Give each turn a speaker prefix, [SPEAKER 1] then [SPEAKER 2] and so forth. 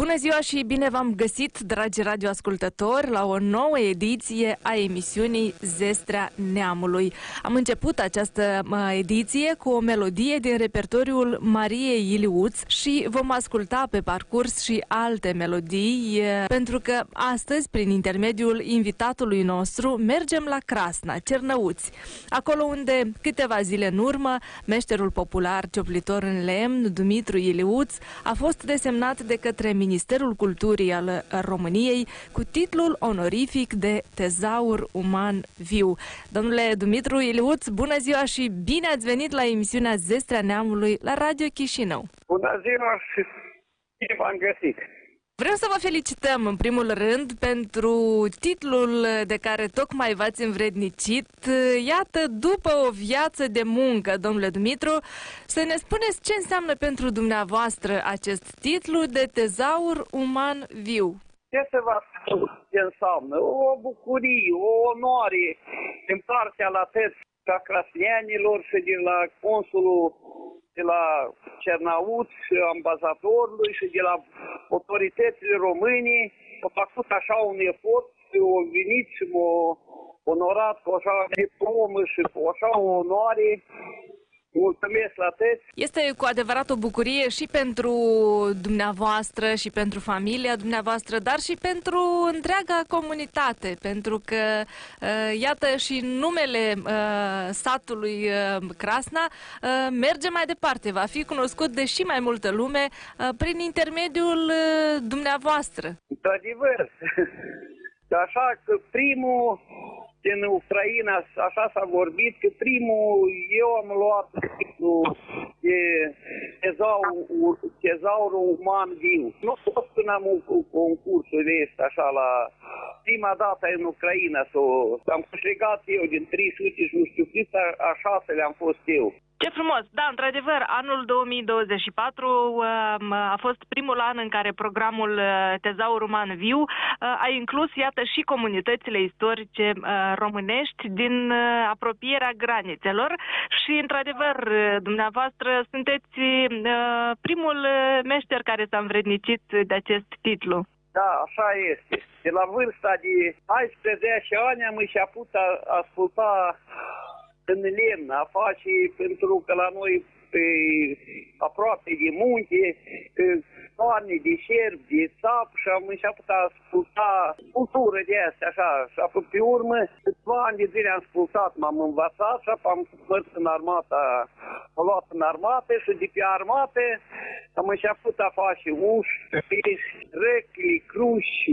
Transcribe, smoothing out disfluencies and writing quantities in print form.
[SPEAKER 1] Bună ziua și bine v-am găsit, dragi radioascultători, la o nouă ediție a emisiunii Zestrea Neamului. Am început această ediție cu o melodie din repertoriul Mariei Iliuț și vom asculta pe parcurs și alte melodii, pentru că astăzi, prin intermediul invitatului nostru, mergem la Crasna, Cernăuți, acolo unde câteva zile în urmă, meșterul popular cioplitor în lemn, Dumitru Iliuț, a fost desemnat de către Ministerul Culturii al României cu titlul onorific de tezaur uman viu. Domnule Dumitru Iliuț, bună ziua și bine ați venit la emisiunea Zestrea Neamului la Radio Chișinău.
[SPEAKER 2] Bună ziua și bine v-am găsit.
[SPEAKER 1] Vrem să vă felicităm în primul rând pentru titlul de care tocmai v-ați învrednicit. Iată, după o viață de muncă, domnule Dumitru, să ne spuneți ce înseamnă pentru dumneavoastră acest titlu de tezaur uman viu.
[SPEAKER 2] Ce să vă spun ce înseamnă? O bucurie, o onoare din partea la a crasneanilor și de la consulul de la Cernăuți, ambasadorului și de la autoritățile române. Au făcut așa un efort, au venit și m-au onorat cu așa diplomă și cu așa o onoare. Mulțumesc la toți!
[SPEAKER 1] Este cu adevărat o bucurie și pentru dumneavoastră și pentru familia dumneavoastră, dar și pentru întreaga comunitate, pentru că, iată, și numele satului Crasna merge mai departe, va fi cunoscut de și mai multă lume prin intermediul dumneavoastră.
[SPEAKER 2] Într-adevăr, așa că primul din Ucraina, așa s-a vorbit, că primul eu am luat de tezaurul uman viu. Nu fost când am un concursul este așa la prima dată în Ucraina. Am câștigat eu din 300 și nu știu cât, așa le-am fost eu.
[SPEAKER 1] Ce frumos! Da, într-adevăr, anul 2024 a fost primul an în care programul Tezaur Uman Viu a inclus, iată, și comunitățile istorice românești din apropierea granițelor și, într-adevăr, dumneavoastră sunteți primul meșter care s-a învrednicit de acest titlu.
[SPEAKER 2] Da, așa este. De la vârsta de 14 ani am început a asculta în lemn, a face, pentru că la noi pe aproape de munte, carne de șerpi, de țap și am început a asculta cultură de astea, așa. Și apoi pe urmă, câțiva ani de zile am ascultat, m-am învățat și apoi am fost în armata, am luat în armată și de pe armată am început a face uși, pești, răchile, cruși,